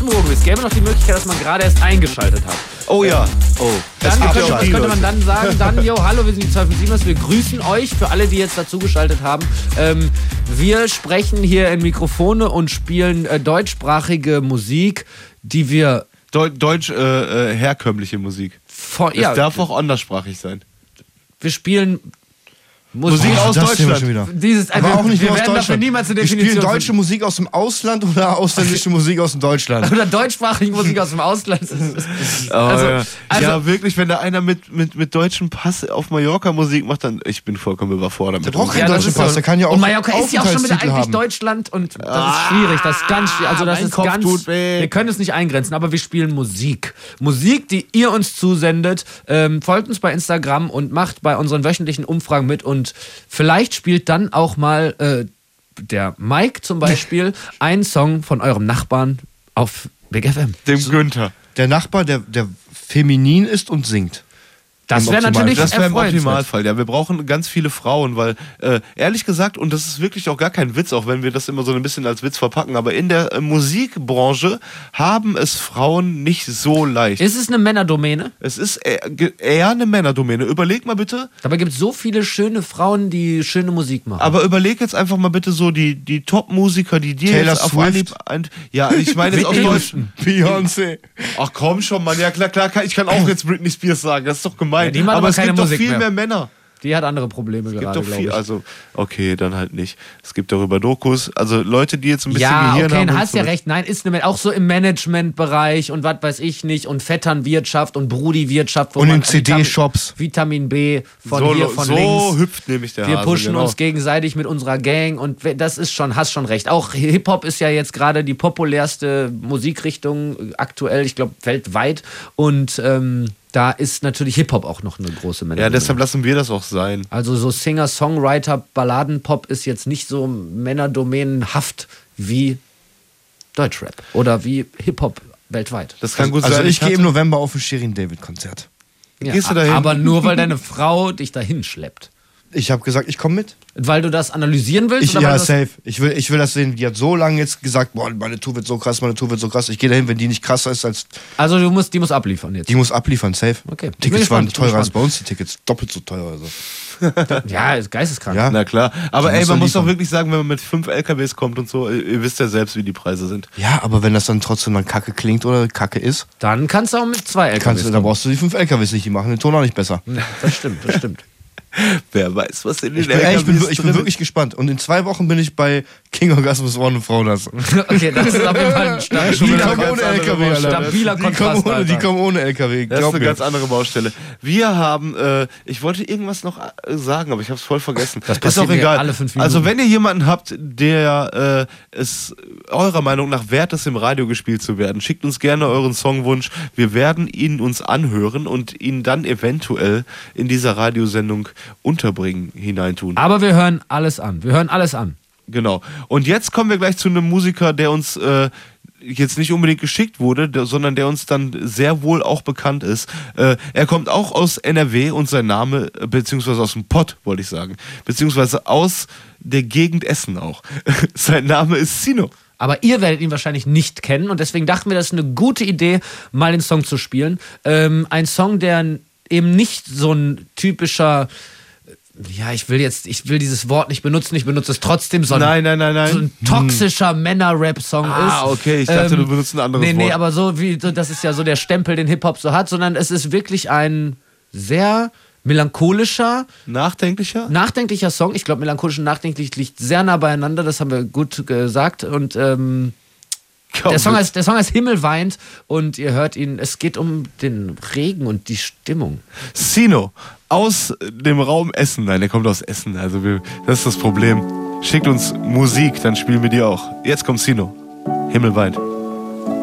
unbewogen ist, gäbe noch die Möglichkeit, dass man gerade erst eingeschaltet hat. Oh ja. Oh. Dann könnte man dann sagen, hallo, wir sind die 257ers, wir grüßen euch, für alle, die jetzt dazugeschaltet haben. Wir sprechen hier in Mikrofone und spielen deutschsprachige Musik, die wir... herkömmliche Musik. Es darf auch anderssprachig sein. Wir spielen... Musik aus Deutschland. Aber auch nicht nur aus Deutschland. Niemals eine Wir Definition spielen deutsche Musik aus dem Ausland oder ausländische Musik aus dem Deutschland. Oder deutschsprachige Musik aus dem Ausland. Ja, wirklich, wenn da einer mit deutschem Pass auf Mallorca Musik macht, dann ich bin vollkommen überfordert. Der braucht keinen deutschen Pass, der kann ja auch. Und Mallorca ist ja auch schon wieder eigentlich haben. Deutschland und das ist schwierig, das ist ganz schwierig. Also das ist ganz. Wir können es nicht eingrenzen, aber wir spielen Musik. Musik, die ihr uns zusendet. Folgt uns bei Instagram und macht bei unseren wöchentlichen Umfragen mit und vielleicht spielt dann auch mal der Mike zum Beispiel einen Song von eurem Nachbarn auf Big FM. Dem Günther. Der Nachbar, der feminin ist und singt. Das wäre natürlich Das wäre im Optimalfall. Ja, wir brauchen ganz viele Frauen, weil ehrlich gesagt, und das ist wirklich auch gar kein Witz, auch wenn wir das immer so ein bisschen als Witz verpacken, aber in der Musikbranche haben es Frauen nicht so leicht. Ist es eine Männerdomäne? Es ist eher eine Männerdomäne. Überleg mal bitte. Dabei gibt es so viele schöne Frauen, die schöne Musik machen. Aber überleg jetzt einfach mal bitte so die Top-Musiker, die dir Taylor jetzt auf Swift. Ja, ich meine jetzt aus Deutschland. Beyoncé. Ach komm schon, Mann. Ja klar, ich kann auch jetzt Britney Spears sagen. Das ist doch gemein. Ja, die macht aber es keine gibt doch Musik viel mehr. mehr Männer. Die hat andere Probleme gerade, Gibt doch glaube viel, ich. also okay, dann halt nicht. Es gibt darüber Dokus, also Leute, die jetzt ein bisschen ja, Gehirn haben. Ja, okay, hast ja recht. Nein, ist auch so im Managementbereich und was weiß ich nicht und Vetternwirtschaft und Brudi-Wirtschaft. Und in CD-Shops. Vitamin B von so, hier, von so links. hüpft nämlich der Wir Hase, pushen genau. uns gegenseitig mit unserer Gang und das ist schon, hast schon recht. Auch Hip-Hop ist ja jetzt gerade die populärste Musikrichtung aktuell, ich glaube weltweit und da ist natürlich Hip-Hop auch noch eine große Männerdomäne. Ja, deshalb lassen wir das auch sein. Also so Singer, Songwriter, Balladenpop ist jetzt nicht so männerdomänenhaft wie Deutschrap oder wie Hip-Hop weltweit. Das kann gut Also sein. ich gehe im November auf ein Shirin David Konzert. Ja, Gehst du dahin? aber nur weil deine Frau dich dahin schleppt. Ich habe gesagt, ich komme mit. Weil du das analysieren willst? Ja, safe. Ich will das sehen. Die hat so lange jetzt gesagt, boah, meine Tour wird so krass, meine Tour wird so krass. Ich gehe dahin, wenn die nicht krasser ist als... Also die muss abliefern jetzt. Die muss abliefern, safe. Okay. Tickets waren teurer als bei uns, die Tickets doppelt so teuer. Also. Ja, ist geisteskrank. Ja. Na klar. Aber ey, muss man doch muss doch liefern. wirklich sagen, wenn man mit 5 LKWs kommt und so, ihr wisst ja selbst, wie die Preise sind. Ja, aber wenn das dann trotzdem dann kacke klingt oder kacke ist, Dann kannst du auch mit 2 LKWs. dann brauchst du die 5 LKWs nicht, die machen den Ton auch nicht besser. Das stimmt, das stimmt. Wer weiß, was in den Ich LKWs bin wirklich gespannt. Und in 2 Wochen bin ich bei King Orgasmus One und Frauenhass. Okay, das ist auf jeden Fall ein stabiler Kontrast. Die kommen ohne LKW. Das ist Glaub eine mir. ganz andere Baustelle. Wir haben, ich wollte irgendwas noch sagen, aber ich habe es voll vergessen. Das ist passiert auch mir egal. alle 5 Minuten. Also wenn ihr jemanden habt, der es eurer Meinung nach wert ist, im Radio gespielt zu werden, schickt uns gerne euren Songwunsch. Wir werden ihn uns anhören und ihn dann eventuell in dieser Radiosendung unterbringen, hineintun. Aber wir hören alles an. Wir hören alles an. Genau. Und jetzt kommen wir gleich zu einem Musiker, der uns jetzt nicht unbedingt geschickt wurde, sondern der uns dann sehr wohl auch bekannt ist. Er kommt auch aus NRW und sein Name, beziehungsweise aus dem Pott, wollte ich sagen, beziehungsweise aus der Gegend Essen auch. Sein Name ist Sino. Aber ihr werdet ihn wahrscheinlich nicht kennen und deswegen dachten wir, das ist eine gute Idee, mal den Song zu spielen. Ein Song, der eben nicht so ein typischer... Ja, ich will dieses Wort nicht benutzen, ich benutze es trotzdem, so ein toxischer Männer-Rap-Song ist. Ah, okay, ich dachte, du benutzt ein anderes Wort. Nee, aber das ist ja so der Stempel, den Hip-Hop so hat, sondern es ist wirklich ein sehr melancholischer, nachdenklicher Song. Ich glaube, melancholisch und nachdenklich liegt sehr nah beieinander, das haben wir gut gesagt und der Song heißt Himmel weint und ihr hört ihn, es geht um den Regen und die Stimmung. Sino aus dem Raum Essen. Nein, der kommt aus Essen. Also das ist das Problem. Schickt uns Musik, dann spielen wir die auch. Jetzt kommt Sino. Himmel weint.